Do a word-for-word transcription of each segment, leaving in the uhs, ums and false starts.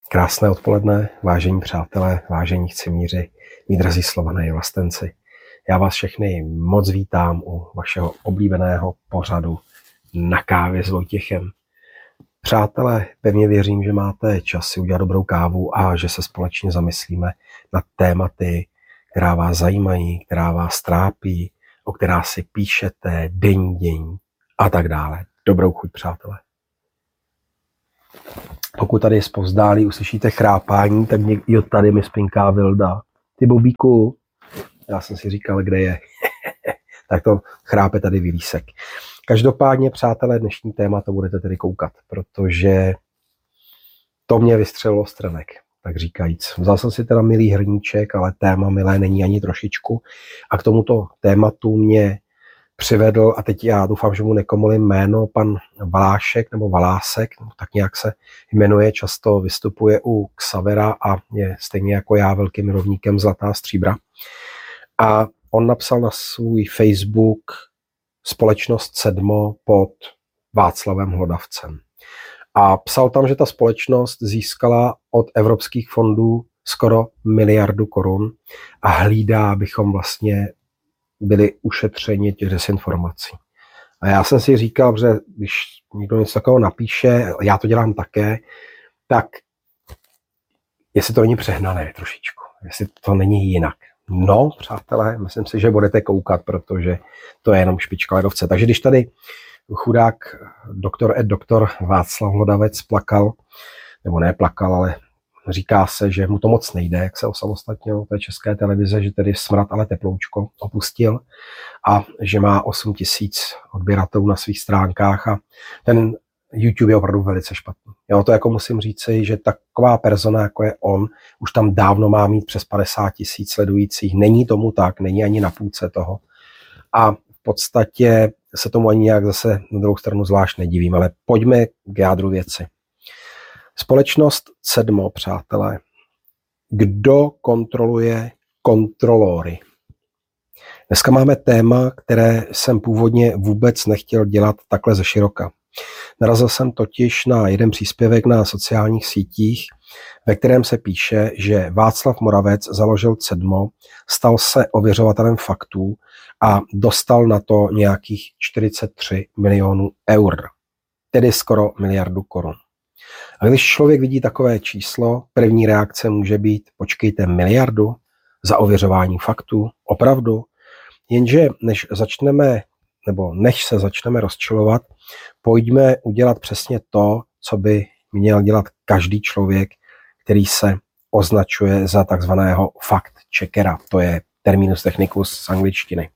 Krásné odpoledne, vážení přátelé, vážení chcimíři, mí drazí Slované i vlastenci. Já vás všechny moc vítám u vašeho oblíbeného pořadu Na kávě s Vojtěchem. Přátelé, pevně věřím, že máte čas si udělat dobrou kávu a že se společně zamyslíme nad tématy, která vás zajímají, která vás trápí, o která si píšete denní dění a tak dále. Dobrou chuť, přátelé. Pokud tady zpovzdálí uslyšíte chrápání, tak mě i od tady mi spinká Vilda. Ty Bobíku, já jsem si říkal, kde je. Tak to chrápe tady Vilísek. Každopádně, přátelé, dnešní téma to budete tedy koukat, protože to mě vystřelilo z trenek, tak říkajíc. Vzal jsem si teda milý hrníček, ale téma milé není ani trošičku. A k tomuto tématu mě přivedl, a teď já doufám, že mu nekomolím jméno, pan Valášek nebo Valásek, tak nějak se jmenuje, často vystupuje u Xavera a je stejně jako já velkým milovníkem zlatá stříbra. A on napsal na svůj Facebook společnost Cedmo pod Václavem Hlodavcem. A psal tam, že ta společnost získala od evropských fondů skoro miliardu korun a hlídá, abychom vlastně byli ušetřeni těch desinformací. A já jsem si říkal, že když někdo něco takového napíše, já to dělám také, tak jestli to není přehnané trošičku, jestli to není jinak. No, přátelé, myslím si, že budete koukat, protože to je jenom špička ledovce. Takže když tady chudák doktor Ed doktor Václav Hlodavec plakal, nebo ne plakal, ale říká se, že mu to moc nejde, jak se osamostatnil té České televize, že tedy Smrad, ale teploučko opustil a že má osm tisíc odběratelů na svých stránkách a ten YouTube je opravdu velice špatný. Jo, to jako musím říci, že taková persona, jako je on, už tam dávno má mít přes padesát tisíc sledujících. Není tomu tak, není ani na půlce toho. A v podstatě se tomu ani nějak zase na druhou stranu zvlášť nedivím, ale pojďme k jádru věci. Společnost Cedmo, přátelé. Kdo kontroluje kontrolory? Dneska máme téma, které jsem původně vůbec nechtěl dělat takhle ze široka. Narazil jsem totiž na jeden příspěvek na sociálních sítích, ve kterém se píše, že Václav Moravec založil Cedmo, stal se ověřovatelem faktů a dostal na to nějakých čtyřicet tři milionů eur, tedy skoro miliardu korun. A když člověk vidí takové číslo, první reakce může být, počkejte, miliardu za ověřování faktů, opravdu? Jenže než začneme, nebo než se začneme rozčilovat, pojďme udělat přesně to, co by měl dělat každý člověk, který se označuje za takzvaného fact-checkera. To je terminus technicus z angličtiny.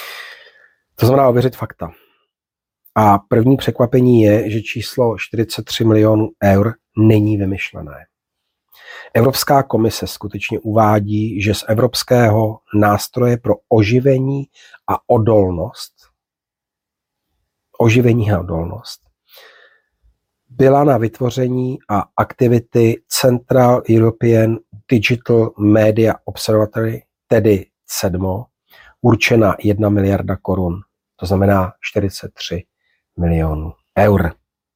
To znamená ověřit fakta. A první překvapení je, že číslo čtyřicet tři milionů eur není vymyšlené. Evropská komise skutečně uvádí, že z Evropského nástroje pro oživení a odolnost, oživení a odolnost, byla na vytvoření a aktivity Central European Digital Media Observatory, tedy Cedmo, určena jedna miliarda korun. To znamená čtyřicet tři milionů eur.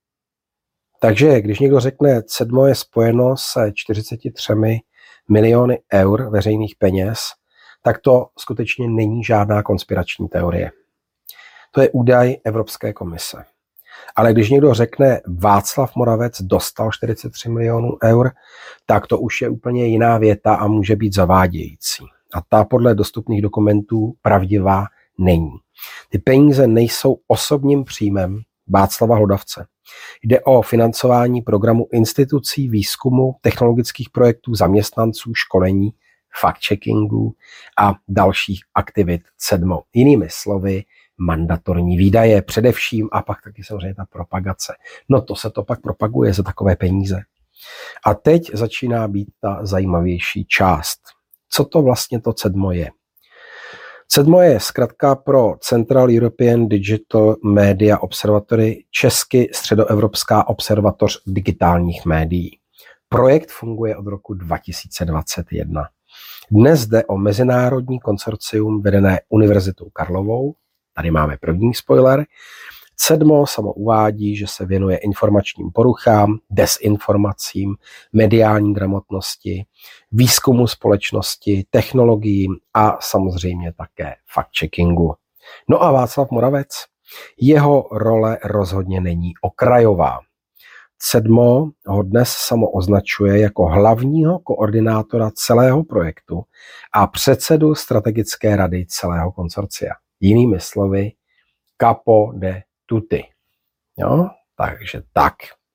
Takže když někdo řekne, Cedmo je spojeno se čtyřicet tři miliony eur veřejných peněz, tak to skutečně není žádná konspirační teorie. To je údaj Evropské komise. Ale když někdo řekne, Václav Moravec dostal čtyřicet tři milionů eur, tak to už je úplně jiná věta a může být zavádějící. A ta podle dostupných dokumentů pravdivá není. Ty peníze nejsou osobním příjmem Václava Hlodavce. Jde o financování programu institucí, výzkumu, technologických projektů, zaměstnanců, školení, fact-checkingu a dalších aktivit Cedmo. Jinými slovy, mandatorní výdaje především a pak taky samozřejmě ta propagace. No to se to pak propaguje za takové peníze. A teď začíná být ta zajímavější část. Co to vlastně to Cedmo je? Cedmo je zkratka pro Central European Digital Media Observatory, česky Středoevropská observatoř digitálních médií. Projekt funguje od roku dva tisíce dvacet jedna. Dnes jde o mezinárodní konsorcium vedené Univerzitou Karlovou, tady máme první spoiler, CEDMO samo uvádí, že se věnuje informačním poruchám, desinformacím, mediální gramotnosti, výzkumu společnosti, technologiím a samozřejmě také fact-checkingu. No a Václav Moravec? Jeho role rozhodně není okrajová. CEDMO ho dnes samo označuje jako hlavního koordinátora celého projektu a předsedu strategické rady celého konsorcia. Jinými slovy, capo de tutti. Jo? Takže tak.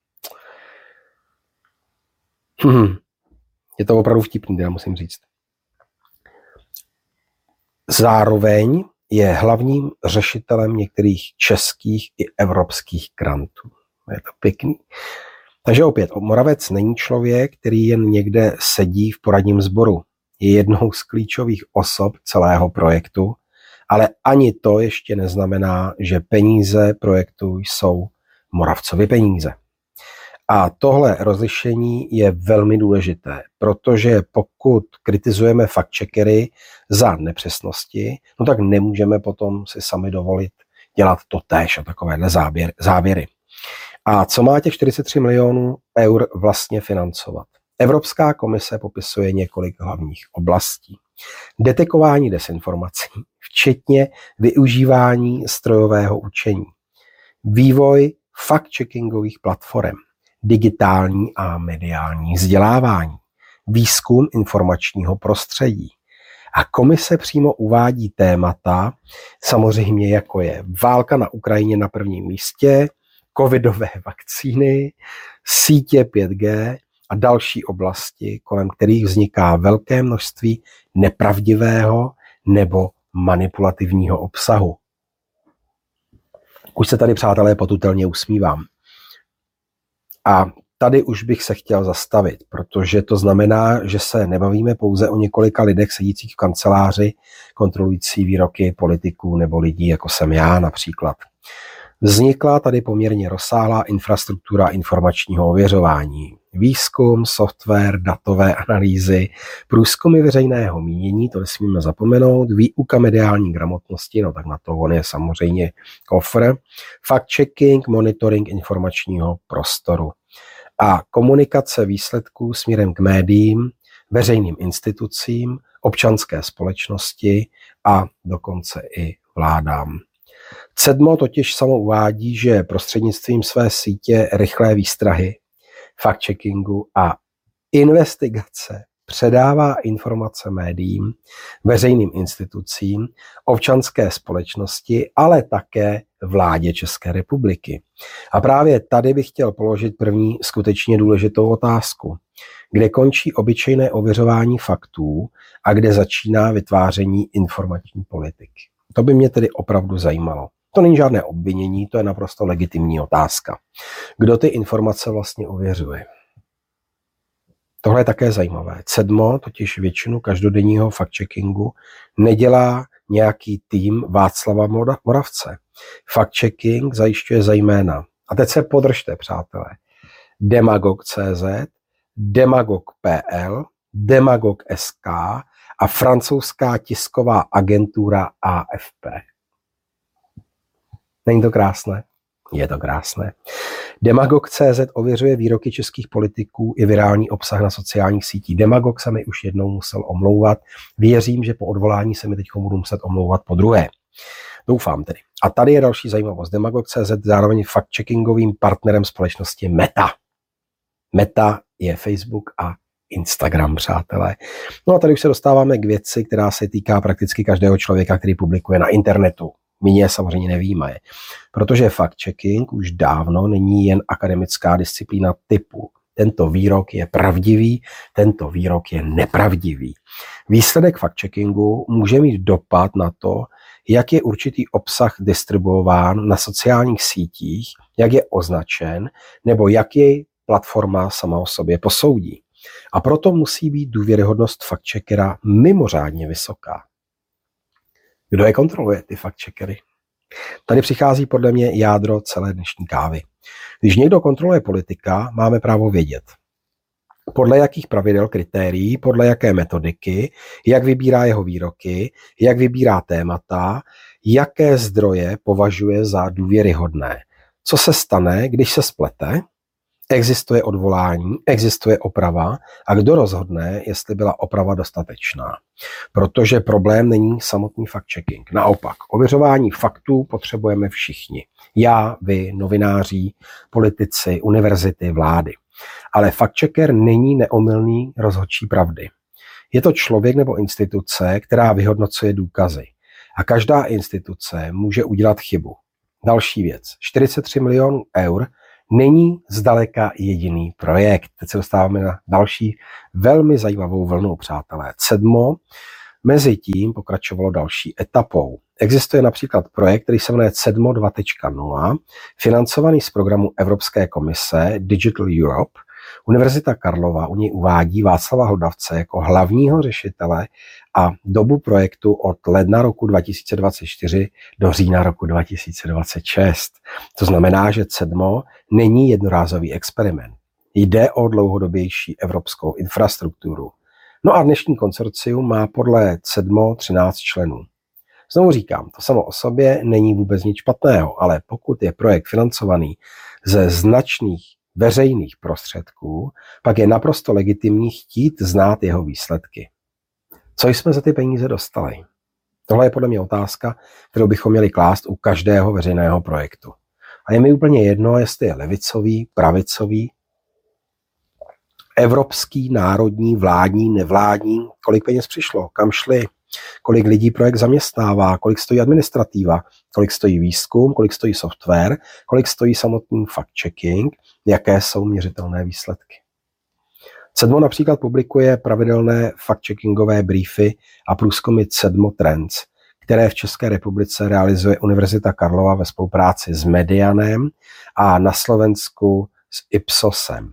Hm. Je to opravdu vtipný, já musím říct. Zároveň je hlavním řešitelem některých českých i evropských grantů. Je to pěkný. Takže opět, Moravec není člověk, který jen někde sedí v poradním sboru. Je jednou z klíčových osob celého projektu, ale ani to ještě neznamená, že peníze projektu jsou Moravcovy peníze. A tohle rozlišení je velmi důležité, protože pokud kritizujeme fact-checkery za nepřesnosti, no tak nemůžeme potom si sami dovolit dělat totéž a takovéhle záběr, závěry. A co má těch čtyřicet tři milionů eur vlastně financovat? Evropská komise popisuje několik hlavních oblastí. Detekování desinformací, včetně využívání strojového učení. Vývoj fact-checkingových platform, digitální a mediální vzdělávání, výzkum informačního prostředí. A komise přímo uvádí témata, samozřejmě jako je válka na Ukrajině na prvním místě, covidové vakcíny, sítě pět G a další oblasti, kolem kterých vzniká velké množství nepravdivého nebo manipulativního obsahu. Už se tady, přátelé, potutelně usmívám. A tady už bych se chtěl zastavit, protože to znamená, že se nebavíme pouze o několika lidech sedících v kanceláři, kontrolující výroky politiků nebo lidí, jako jsem já například. Vznikla tady poměrně rozsáhlá infrastruktura informačního ověřování. Výzkum, software, datové analýzy, průzkumy veřejného mínění, to nesmíme zapomenout, výuka mediální gramotnosti, no tak na to on je samozřejmě kofr, fact-checking, monitoring informačního prostoru a komunikace výsledků směrem k médiím, veřejným institucím, občanské společnosti a dokonce i vládám. CEDMO totiž samo uvádí, že prostřednictvím své sítě rychlé výstrahy, fact-checkingu a investigace předává informace médiím, veřejným institucím, občanské společnosti, ale také vládě České republiky. A právě tady bych chtěl položit první skutečně důležitou otázku. Kde končí obyčejné ověřování faktů a kde začíná vytváření informační politiky? To by mě tedy opravdu zajímalo. To není žádné obvinění, to je naprosto legitimní otázka. Kdo ty informace vlastně ověřuje? Tohle je také zajímavé. CEDMO totiž většinu každodenního fact-checkingu nedělá nějaký tým Václava Moravce. Fact-checking zajišťuje zejména, a teď se podržte, přátelé, Demagog tečka cé zet, Demagog tečka pé el, Demagog tečka es ká a francouzská tisková agentura á ef pé. Není to krásné? Je to krásné. Demagog tečka cé zet ověřuje výroky českých politiků i virální obsah na sociálních sítích. Demagog se mi už jednou musel omlouvat. Věřím, že po odvolání se mi teď budu muset omlouvat po druhé. Doufám tedy. A tady je další zajímavost. Demagog tečka cé zet zároveň fact-checkingovým partnerem společnosti Meta. Meta je Facebook a Instagram, přátelé. No a tady už se dostáváme k věci, která se týká prakticky každého člověka, který publikuje na internetu. My je samozřejmě nevíme, protože fact-checking už dávno není jen akademická disciplína typu tento výrok je pravdivý, tento výrok je nepravdivý. Výsledek fact-checkingu může mít dopad na to, jak je určitý obsah distribuován na sociálních sítích, jak je označen, nebo jak jej platforma sama o sobě posoudí. A proto musí být důvěryhodnost fact-checkera mimořádně vysoká. Kdo je kontroluje, ty fact-checkery? Tady přichází podle mě jádro celé dnešní kávy. Když někdo kontroluje politika, máme právo vědět. Podle jakých pravidel, kritérií, podle jaké metodiky, jak vybírá jeho výroky, jak vybírá témata, jaké zdroje považuje za důvěryhodné. Co se stane, když se splete? Existuje odvolání, existuje oprava a kdo rozhodne, jestli byla oprava dostatečná. Protože problém není samotný fact-checking. Naopak, ověřování faktů potřebujeme všichni. Já, vy, novináři, politici, univerzity, vlády. Ale fact-checker není neomylný rozhodčí pravdy. Je to člověk nebo instituce, která vyhodnocuje důkazy. A každá instituce může udělat chybu. Další věc. čtyřicet tři milionů eur není zdaleka jediný projekt. Teď se dostáváme na další velmi zajímavou vlnu, přátelé. CEDMO mezi tím pokračovalo další etapou. Existuje například projekt, který se jmenuje CEDMO dva tečka nula, financovaný z programu Evropské komise Digital Europe. Univerzita Karlova u něj uvádí Václava Hlodavce jako hlavního řešitele a dobu projektu od ledna roku dva tisíce dvacet čtyři do října roku dva tisíce dvacet šest. To znamená, že CEDMO není jednorázový experiment. Jde o dlouhodobější evropskou infrastrukturu. No a dnešní konsorcium má podle CEDMO třináct členů. Znovu říkám, to samo o sobě není vůbec nic špatného, ale pokud je projekt financovaný ze značných veřejných prostředků, pak je naprosto legitimní chtít znát jeho výsledky. Co jsme za ty peníze dostali? Tohle je podle mě otázka, kterou bychom měli klást u každého veřejného projektu. A je mi úplně jedno, jestli je levicový, pravicový, evropský, národní, vládní, nevládní, kolik peněz přišlo, kam šli, kolik lidí projekt zaměstnává, kolik stojí administrativa, kolik stojí výzkum, kolik stojí software, kolik stojí samotný fact-checking, jaké jsou měřitelné výsledky. CEDMO například publikuje pravidelné fact-checkingové briefy a průzkumy CEDMO Trends, které v České republice realizuje Univerzita Karlova ve spolupráci s Medianem a na Slovensku s Ipsosem.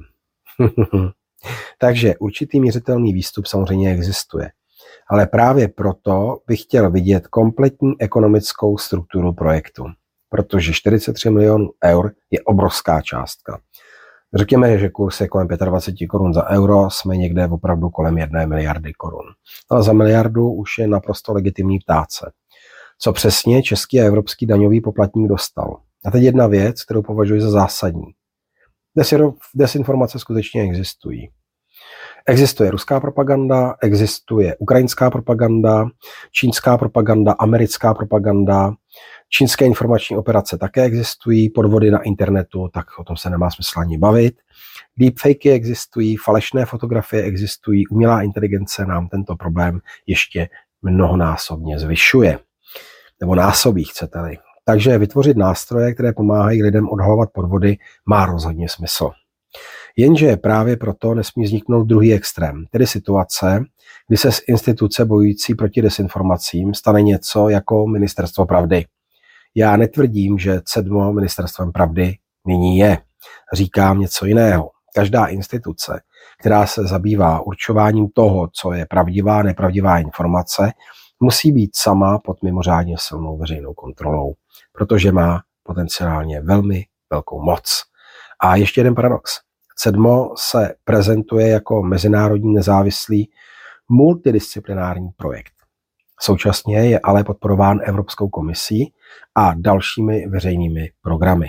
Takže určitý měřitelný výstup samozřejmě existuje. Ale právě proto bych chtěl vidět kompletní ekonomickou strukturu projektu. Protože čtyřicet tři milionů eur je obrovská částka. Řekněme, že kurz je kolem dvacet pět korun za euro, jsme někde opravdu kolem jedné miliardy korun. Ale za miliardu už je naprosto legitimní ptát se. Co přesně český a evropský daňový poplatník dostal? A teď jedna věc, kterou považuji za zásadní. Desinformace skutečně existují. Existuje ruská propaganda, existuje ukrajinská propaganda, čínská propaganda, americká propaganda, čínské informační operace také existují, podvody na internetu, tak o tom se nemá smysl ani bavit. Deepfakey existují, falešné fotografie existují, umělá inteligence nám tento problém ještě mnohonásobně zvyšuje. Nebo násobí, chcete-li. Takže vytvořit nástroje, které pomáhají lidem odhalovat podvody, má rozhodně smysl. Jenže právě proto nesmí vzniknout druhý extrém, tedy situace, kdy se z instituce bojující proti desinformacím stane něco jako Ministerstvo pravdy. Já netvrdím, že CEDMO ministerstvem pravdy nyní je. Říkám něco jiného. Každá instituce, která se zabývá určováním toho, co je pravdivá, nepravdivá informace, musí být sama pod mimořádně silnou veřejnou kontrolou, protože má potenciálně velmi velkou moc. A ještě jeden paradox. CEDMO se prezentuje jako mezinárodní nezávislý multidisciplinární projekt. Současně je ale podporován Evropskou komisí a dalšími veřejnými programy.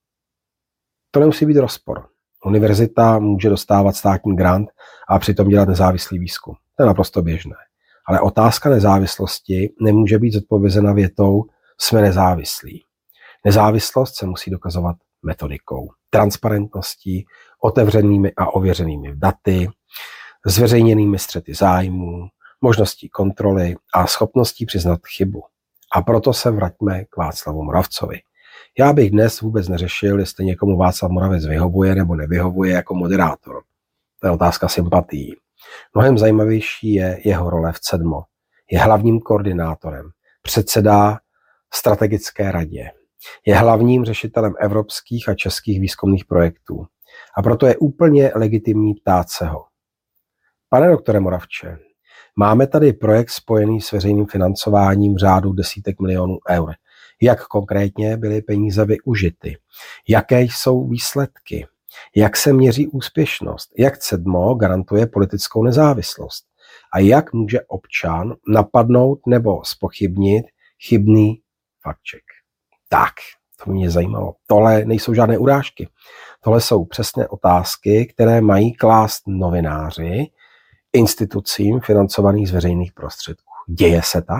To nemusí být rozpor. Univerzita může dostávat státní grant a přitom dělat nezávislý výzkum. To je naprosto běžné. Ale otázka nezávislosti nemůže být zodpovězena větou jsme nezávislí. Nezávislost se musí dokazovat metodikou, transparentností, otevřenými a ověřenými daty, zveřejněnými střety zájmů, možností kontroly a schopností přiznat chybu. A proto se vraťme k Václavu Moravcovi. Já bych dnes vůbec neřešil, jestli někomu Václav Moravec vyhovuje nebo nevyhovuje jako moderátor. To je otázka sympatií. Mnohem zajímavější je jeho role v CEDMO. Je hlavním koordinátorem, předsedá strategické radě. Je hlavním řešitelem evropských a českých výzkumných projektů. A proto je úplně legitimní ptát se ho. Pane doktore Moravče, máme tady projekt spojený s veřejným financováním v řádu desítek milionů eur. Jak konkrétně byly peníze využity? Jaké jsou výsledky? Jak se měří úspěšnost? Jak CEDMO garantuje politickou nezávislost? A jak může občan napadnout nebo zpochybnit chybný Fakt check. Tak, to mě zajímalo. Tohle nejsou žádné urážky. Tohle jsou přesně otázky, které mají klást novináři institucím financovaných z veřejných prostředků. Děje se tak?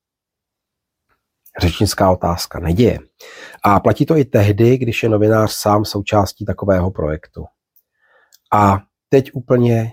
Řečnická otázka. Neděje. A platí to i tehdy, když je novinář sám součástí takového projektu. A teď úplně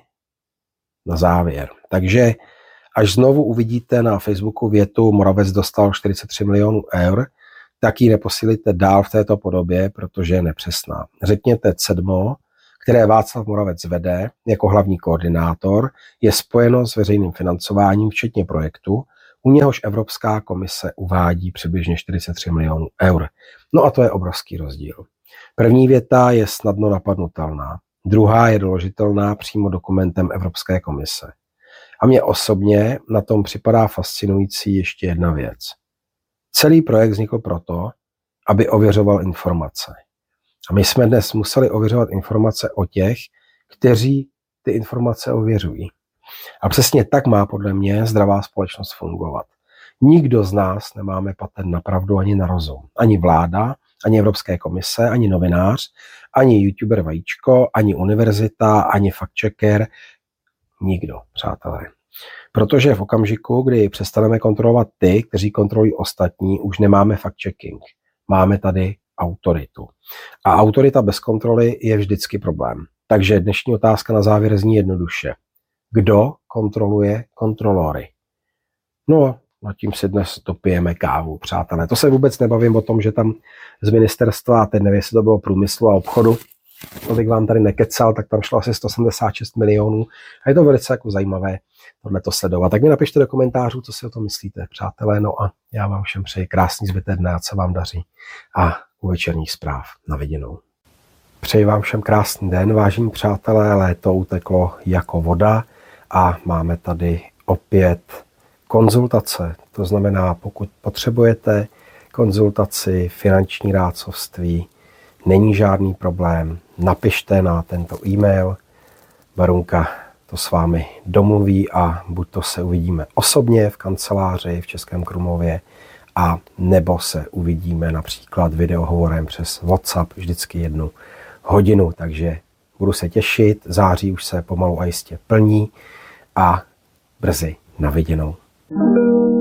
na závěr. Takže až znovu uvidíte na Facebooku větu Moravec dostal čtyřicet tři milionů eur, tak ji neposílíte dál v této podobě, protože je nepřesná. Řekněte CEDMO, které Václav Moravec vede jako hlavní koordinátor, je spojeno s veřejným financováním, včetně projektu, u něhož Evropská komise uvádí přibližně čtyřicet tři milionů eur. No a to je obrovský rozdíl. První věta je snadno napadnutelná, druhá je doložitelná přímo dokumentem Evropské komise. A mně osobně na tom připadá fascinující ještě jedna věc. Celý projekt vznikl proto, aby ověřoval informace. A my jsme dnes museli ověřovat informace o těch, kteří ty informace ověřují. A přesně tak má podle mě zdravá společnost fungovat. Nikdo z nás nemáme patent na pravdu ani na rozum. Ani vláda, ani Evropské komise, ani novinář, ani youtuber Vajíčko, ani univerzita, ani fact-checker. Nikdo, přátelé. Protože v okamžiku, kdy přestaneme kontrolovat ty, kteří kontrolují ostatní, už nemáme fact-checking. Máme tady autoritu. A autorita bez kontroly je vždycky problém. Takže dnešní otázka na závěr zní jednoduše. Kdo kontroluje kontrolory? No, nad tím si dnes dopijeme kávu, přátelé. To se vůbec nebavím o tom, že tam z ministerstva, a teď nevím, jestli to bylo průmyslu a obchodu, tolik vám tady nekecal, tak tam šlo asi sto sedmdesát šest milionů. A je to velice jako zajímavé tohleto sledovat. Tak mi napište do komentářů, co si o tom myslíte, přátelé. No a já vám všem přeji krásný zbytek dne, co vám daří. A u večerních zpráv. Na viděnou. Přeji vám všem krásný den, vážení přátelé. Léto uteklo jako voda a máme tady opět konzultace. To znamená, pokud potřebujete konzultaci, finanční rádcovství, není žádný problém, napište na tento e-mail, Barunka to s vámi domluví a buď to se uvidíme osobně v kanceláři v Českém Krumlově, a nebo se uvidíme například videohovorem přes WhatsApp vždycky jednu hodinu, takže budu se těšit, září už se pomalu a jistě plní a brzy na viděnou.